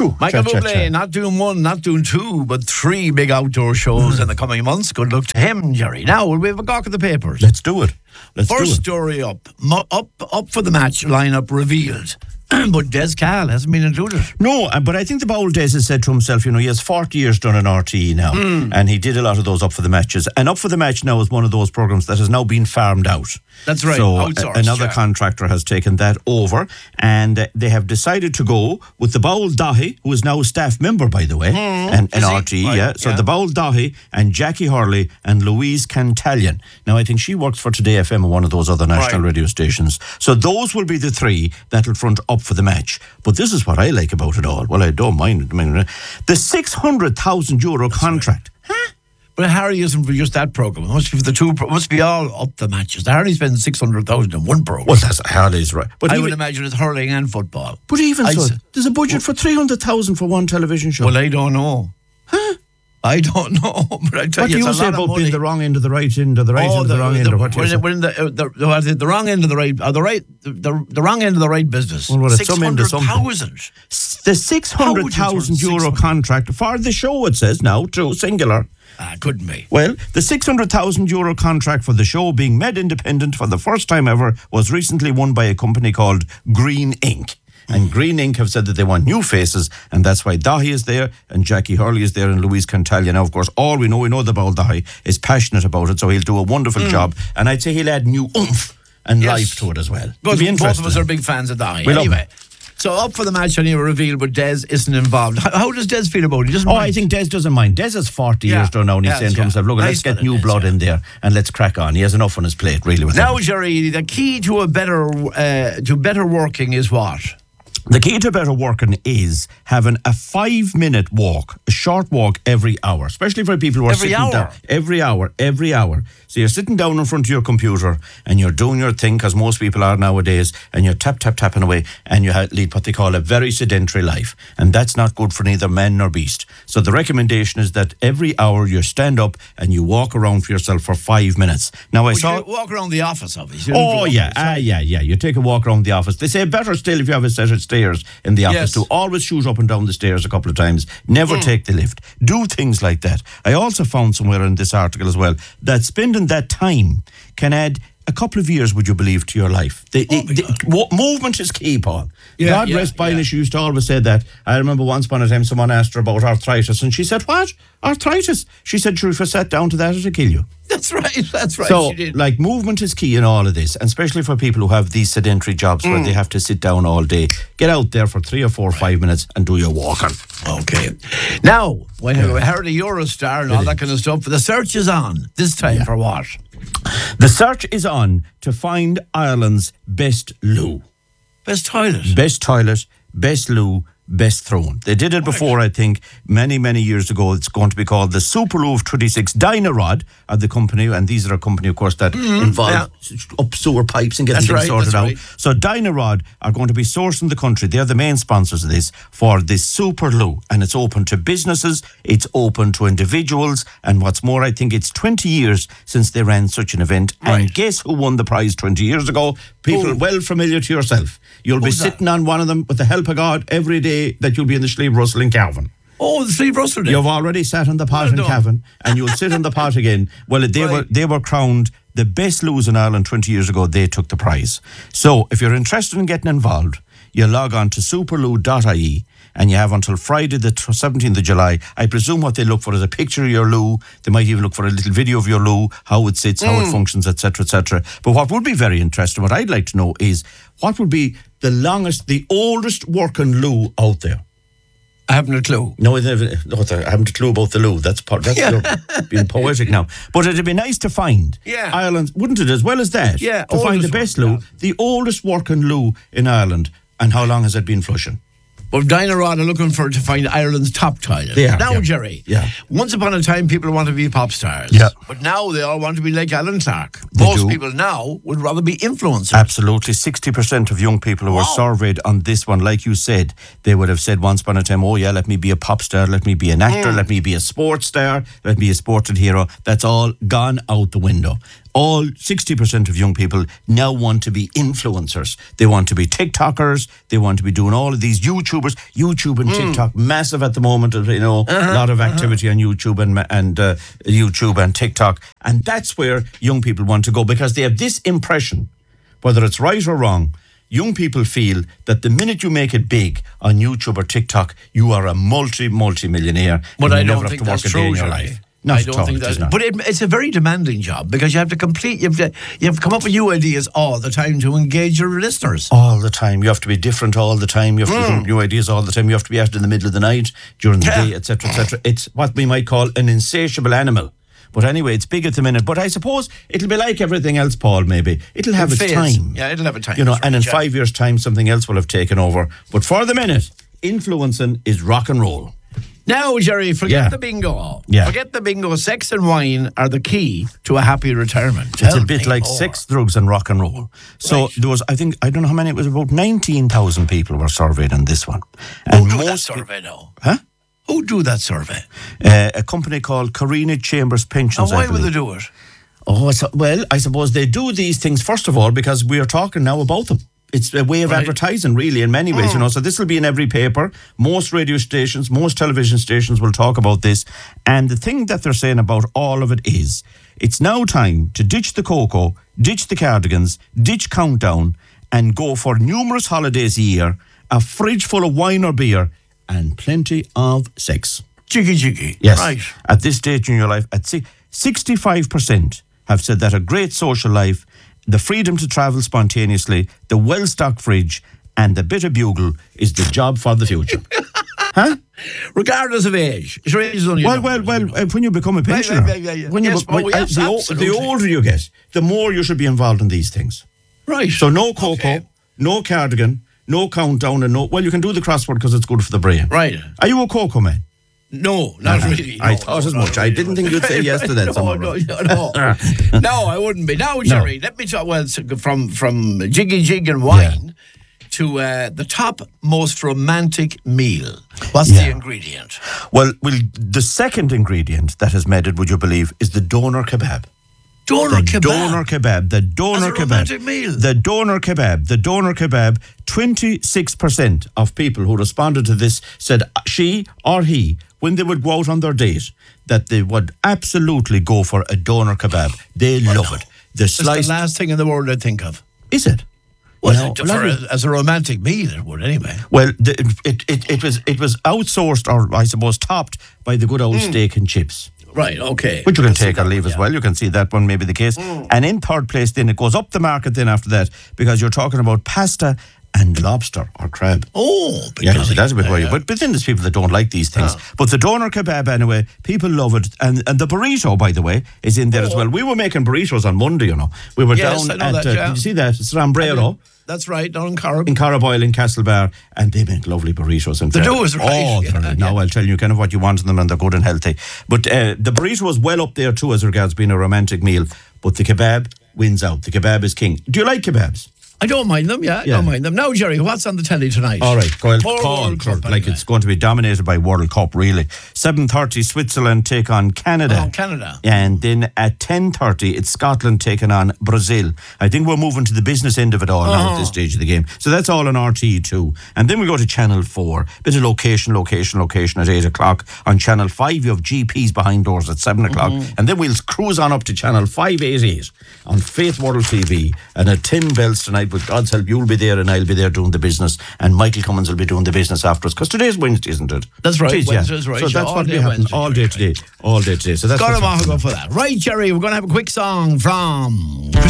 Michael Bublé, not doing one, not doing two, but three big outdoor shows in the coming months. Good luck to him, Jerry. Now, will we have a gawk at the papers? Let's do it. First story up for the match lineup revealed. But Des Cahill hasn't been included. No, but I think the bold Des has said to himself, he has 40 years done an RTE now, and he did a lot of those Up for the Matches. And Up for the Match now is one of those programmes that has now been farmed out. That's right. So outsourced, another contractor has taken that over, and they have decided to go with the Baul Dahi, who is now a staff member, by the way, and RTE. Right. Yeah. So the Baul Dahi and Jackie Hurley and Louise Cantalion. Now, I think she works for Today FM, one of those other national radio stations. So those will be the three that will front Up for the Match. But this is what I like about it all. Well, I don't mind it. The €600,000 contract. Right. Huh? But Harry isn't for just that programme. It must be for the two. Must be all Up the Matches. Harry spends 600,000 in one programme. Well, that's Harry's right. But I would imagine it's hurling and football. But even so, there's a budget for 300,000 for one television show. Well, I don't know. Huh? I don't know, but I tell what you, do you say about being the wrong end of the right end of the right end of the wrong end? We're in the wrong end of the right, the wrong end of the right business. Well, it's some end of something. 600,000. The €600,000 contract for the show. It says now, true, singular. Couldn't be. Well, the €600,000 contract for the show, being made independent for the first time ever, was recently won by a company called Green Ink. And Green Ink have said that they want new faces, and that's why Dahi is there, and Jackie Hurley is there, and Louise Cantalion. Now, of course, we know that Baul Dahi is passionate about it, so he'll do a wonderful job. And I'd say he'll add new oomph and life to it as well. Both of us are big fans of Dahi. Anyway. So Up for the Match anyway revealed, but Des isn't involved. How does Des feel about it? He doesn't mind. I think Des doesn't mind. Des is 40 years done now, and he's saying to himself, look, let's get new blood in there and let's crack on. He has enough on his plate, really. With now, Jerry, the key to better working is what? The key to better working is having a 5-minute walk, a short walk every hour, especially for people who are sitting down. Every hour. So you're sitting down in front of your computer and you're doing your thing, because most people are nowadays, and you're tapping away, and you lead what they call a very sedentary life. And that's not good for neither man nor beast. So the recommendation is that every hour you stand up and you walk around for yourself for 5 minutes. Now, you walk around the office, obviously. Yeah. You take a walk around the office. They say better still if you have a set of stairs in the office to always shoot up and down the stairs a couple of times. Never take the lift. Do things like that. I also found somewhere in this article as well that spending that time can add a couple of years, would you believe, to your life. Movement is key, Paul. God rest Bailish used to always say that. I remember once upon a time someone asked her about arthritis, and she said, what? Arthritis? She said, sure, if I sat down to that, it'd kill you. That's right. So, movement is key in all of this, and especially for people who have these sedentary jobs where they have to sit down all day. Get out there for 3 or 4 or 5 minutes and do your walking. Okay. Now, when we heard the Eurostar and all that kind of stuff, the search is on. This time for what? The search is on to find Ireland's best loo. Best toilet? Best toilet, best loo, best throne. They did it before, I think, many, many years ago. It's going to be called the Super Loo of 26. Dynarod are the company, and these are a company, of course, that involve up sewer pipes and getting things sorted out. So Dynarod are going to be sourcing the country. They're the main sponsors of this, for this Super Loo. And it's open to businesses, it's open to individuals, and what's more, I think it's 20 years since they ran such an event. And guess who won the prize 20 years ago? People well familiar to yourself. You'll be sitting on one of them with the help of God every day that you'll be in the Slieve Russell in Cavan. Oh, the Slieve Russell day. You've already sat on the pot in Cavan, and you'll sit on the pot again. Well, they were crowned the best loos in Ireland 20 years ago. They took the prize. So if you're interested in getting involved, you log on to superloo.ie, and you have until Friday the 17th of July. I presume what they look for is a picture of your loo. They might even look for a little video of your loo, how it sits, how it functions, etc., etc. But what would be very interesting, what I'd like to know is, what would be the oldest working loo out there? I haven't a clue. No, I haven't a clue about the loo. That's being poetic now. But it'd be nice to find Ireland, wouldn't it, as well as that? Yeah, to find the best loo, the oldest working loo in Ireland, and how long has it been flushing? Well, Dynarod are looking to find Ireland's top toilet. Jerry, once upon a time, people wanted to be pop stars. Yeah. But now they all want to be like Alan Clark. Most people now would rather be influencers. Absolutely. 60% of young people who were surveyed on this one, like you said, they would have said once upon a time, let me be a pop star, let me be an actor, let me be a sports star, let me be a sported hero. That's all gone out the window. all 60% of young people now want to be influencers. They want to be TikTokers. They want to be doing all of these YouTubers. YouTube and TikTok, massive at the moment. A lot of activity on YouTube and YouTube and TikTok. And that's where young people want to go, because they have this impression, whether it's right or wrong. Young people feel that the minute you make it big on YouTube or TikTok, you are a multi-millionaire. But I never don't think that's true, your life. I don't think that's. But it's a very demanding job, because you have to come up with new ideas all the time to engage your listeners. All the time. You have to be different all the time. You have to do new ideas all the time. You have to be out in the middle of the night, during the day, etc., etc. It's what we might call an insatiable animal. But anyway, it's big at the minute. But I suppose it'll be like everything else, Paul, maybe. It'll have its time. Yeah, it'll have a time. And in 5 years' time, something else will have taken over. But for the minute, influencing is rock and roll. Now, Jerry, forget the bingo. Yeah. Forget the bingo. Sex and wine are the key to a happy retirement. It's a bit like sex, drugs and rock and roll. So there was, I don't know how many, it was about 19,000 people were surveyed on this one. And who do that survey now? Huh? Who do that survey? A company called Carina Chambers Pensions. And why would they do it? Well, I suppose they do these things, first of all, because we are talking now about them. It's a way of advertising, really, in many ways, So this will be in every paper. Most radio stations, most television stations will talk about this. And the thing that they're saying about all of it is, it's now time to ditch the cocoa, ditch the cardigans, ditch Countdown, and go for numerous holidays a year, a fridge full of wine or beer, and plenty of sex. Jiggy. Yes. Right. At this stage in your life, 65% have said that a great social life, the freedom to travel spontaneously, the well-stocked fridge, and the bit of bugle is the job for the future. Huh? Regardless of age. Sure, age is only when you become a pensioner, the older you get, the more you should be involved in these things. Right. So no cocoa, no cardigan, no Countdown, and you can do the crossword because it's good for the brain. Right. Are you a cocoa man? No, not really. I thought as much. I didn't think you'd say yes to that. No, I wouldn't be. Now, Jerry, let me talk. Well, from jiggy jig and wine to the top most romantic meal. What's the ingredient? Well, the second ingredient that has made it, would you believe, is the doner kebab. Doner kebab. The doner kebab. Romantic meal. The doner kebab. 26% of people who responded to this said she or he, when they would go out on their date, that they would absolutely go for a doner kebab. They love it. It's the last thing in the world I'd think of. Is it? Well, as a romantic meal, it would anyway. Well, it was outsourced, or I suppose topped, by the good old steak and chips. Right, okay. Which you can take or leave as well. You can see that one may be the case. And in third place, then it goes up the market then after that, because you're talking about pasta and lobster or crab. Oh, yeah, that's a bit worrying. But then there's people that don't like these things. But the doner kebab, anyway, people love it. And the burrito, by the way, is in there as well. We were making burritos on Monday, We were down at, did you see that? It's Rambrero. That's right, down in Carriboyle. In Carriboyle, in Castlebar, and they make lovely burritos. The dough is right. Now I'll tell you kind of what you want in them, and they're good and healthy. But the burrito was well up there too as regards being a romantic meal. But the kebab wins out. The kebab is king. Do you like kebabs? I don't mind them, I don't mind them. Now, Jerry, what's on the telly tonight? All right, World Cup, it's going to be dominated by World Cup, really. 7:30, Switzerland take on Canada. Oh, Canada. And then at 10:30, it's Scotland taking on Brazil. I think we're moving to the business end of it all now at this stage of the game. So that's all on RTE2. And then we go to Channel 4. Bit of location at 8 o'clock. On Channel 5, you have GPs behind doors at 7 o'clock. And then we'll cruise on up to Channel 588 on Faith World TV. And at 10 bells tonight, with God's help, you'll be there and I'll be there doing the business, and Michael Cummins will be doing the business after us, because today's Wednesday, isn't it? That's right. Wednesday's right. So that's what we have all day today. All day today. So that's got to go for that. Right, Jerry, we're going to have a quick song from